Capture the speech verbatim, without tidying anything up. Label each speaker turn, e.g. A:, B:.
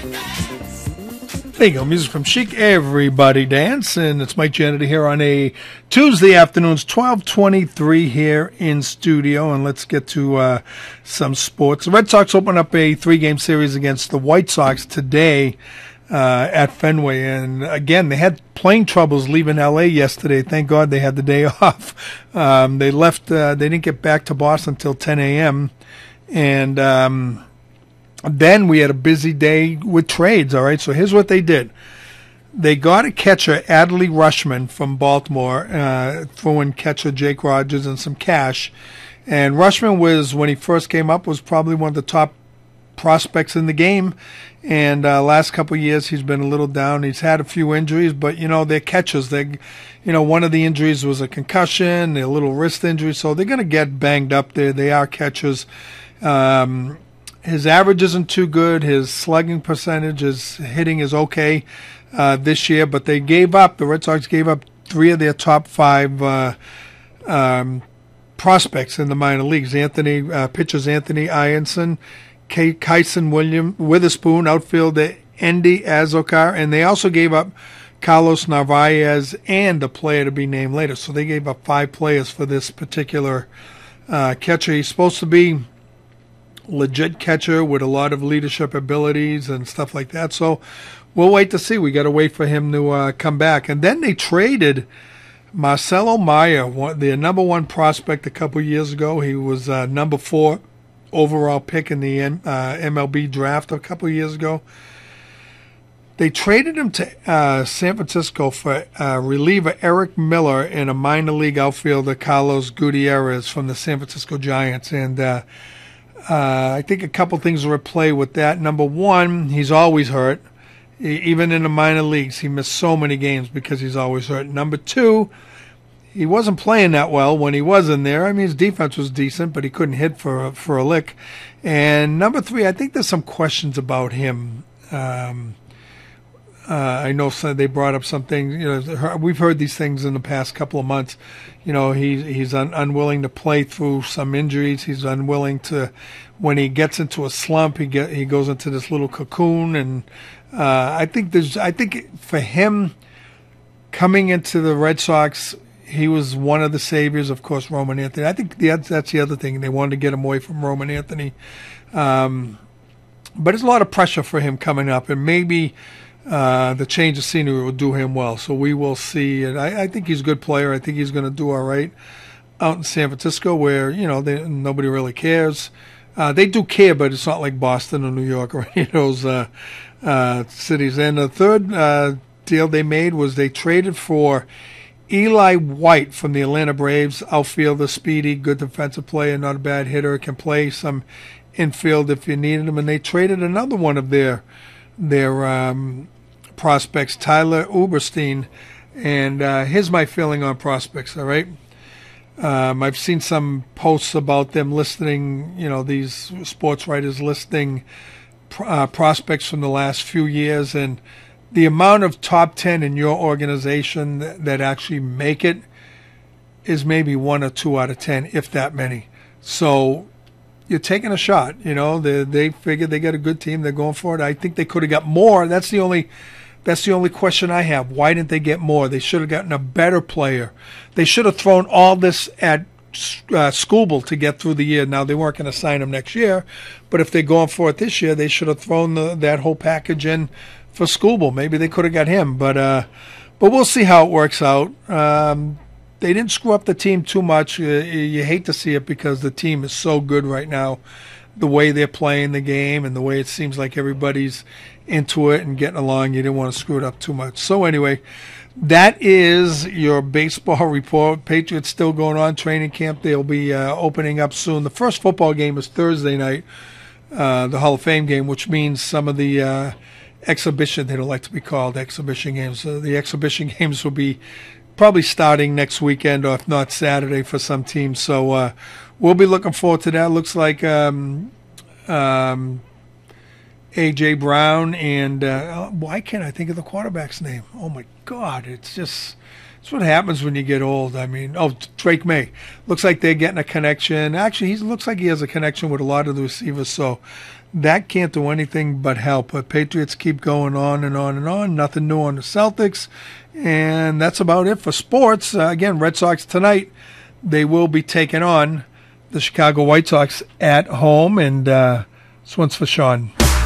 A: There you go, music from Chic, Everybody Dance, and it's Mike Jannetty here on a Tuesday afternoon. It's twelve twenty-three here in studio, and let's get to uh, some sports. The Red Sox open up a three-game series against the White Sox today uh, at Fenway, and again, they had plane troubles leaving L A yesterday. Thank God they had the day off. Um, they left, uh, they didn't get back to Boston until ten a.m., and um then we had a busy day with trades, all right? So here's what they did. They got a catcher, Adley Rutschman from Baltimore, uh, throwing catcher Jake Rogers and some cash. And Rutschman was, when he first came up, was probably one of the top prospects in the game. And uh, last couple of years, he's been a little down. He's had a few injuries, but, you know, they're catchers. They, you know, one of the injuries was a concussion, a little wrist injury, so they're going to get banged up there. They are catchers. Um His average isn't too good. His slugging percentage, his hitting is okay uh, this year, but they gave up, the Red Sox gave up three of their top five uh, um, prospects in the minor leagues. Anthony, uh, pitchers Anthony Ianson, K- Kyson William, Witherspoon, outfielder Endy Azokar, and they also gave up Carlos Narvaez and a player to be named later. So they gave up five players for this particular uh, catcher. He's supposed to be legit catcher with a lot of leadership abilities and stuff like that. So we'll wait to see. We got to wait for him to uh, come back. And then they traded Marcelo Meyer, one, their number one prospect a couple years ago. He was uh, number four overall pick in the M, uh, M L B draft a couple years ago. They traded him to uh, San Francisco for uh, reliever Eric Miller and a minor league outfielder Carlos Gutierrez from the San Francisco Giants. And uh, Uh, I think a couple things are at play with that. Number one, he's always hurt. Even in the minor leagues, he missed so many games because he's always hurt. Number two, he wasn't playing that well when he was in there. I mean, his defense was decent, but he couldn't hit for, for a lick. And number three, I think there's some questions about him. Um, uh, I know some, they brought up some things. You know, we've heard these things in the past couple of months. You know, he, he's un, unwilling to play through some injuries. He's unwilling to, when he gets into a slump, he get he goes into this little cocoon. And uh, I think there's, I think for him coming into the Red Sox, he was one of the saviors, of course, Roman Anthony. I think that's, that's the other thing. They wanted to get him away from Roman Anthony. Um, but there's a lot of pressure for him coming up, and maybe Uh, the change of scenery will do him well. So we will see. And I, I think he's a good player. I think he's going to do all right out in San Francisco where, you know, they, nobody really cares. Uh, they do care, but it's not like Boston or New York or any of those uh, uh, cities. And the third uh, deal they made was they traded for Eli White from the Atlanta Braves, outfielder, speedy, good defensive player, not a bad hitter, can play some infield if you needed him. And they traded another one of their their um, prospects, Tyler Uberstein, and uh, here's my feeling on prospects, all right? Um, I've seen some posts about them listing, you know, these sports writers listing uh, prospects from the last few years, and the amount of top ten in your organization that, that actually make it is maybe one or two out of ten, if that many. So you're taking a shot, you know. They they figured they got a good team. They're going for it. I think they could have got more. That's the only that's the only question I have. Why didn't they get more? They should have gotten a better player. They should have thrown all this at uh, Skubal to get through the year. Now, they weren't going to sign him next year, but if they're going for it this year, they should have thrown the, that whole package in for Skubal. Maybe they could have got him, but uh, but we'll see how it works out. Um, They didn't screw up the team too much. You, you hate to see it because the team is so good right now, the way they're playing the game and the way it seems like everybody's into it and getting along. You didn't want to screw it up too much. So anyway, that is your baseball report. Patriots still going on training camp. They'll be uh, opening up soon. The first football game is Thursday night, uh, the Hall of Fame game, which means some of the uh, exhibition, they don't like to be called exhibition games. Uh, the exhibition games will be probably starting next weekend, or if not Saturday for some teams. So uh, we'll be looking forward to that. Looks like um, um, A J. Brown and uh, why can't I think of the quarterback's name? Oh, my God. It's just it's what happens when you get old. I mean, oh, Drake May. Looks like they're getting a connection. Actually, he looks like he has a connection with a lot of the receivers. So that can't do anything but help. But Patriots keep going on and on and on. Nothing new on the Celtics. And that's about it for sports. Uh, again, Red Sox tonight, they will be taking on the Chicago White Sox at home. And uh, this one's for Sean.